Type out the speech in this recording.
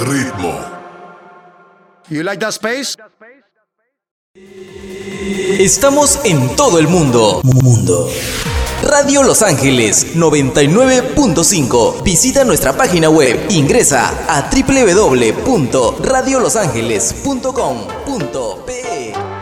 ritmo. You like that space? Estamos en todo el mundo. Radio Los Ángeles 99.5. Visita nuestra página web. Ingresa a www.radiolosangeles.com.pe.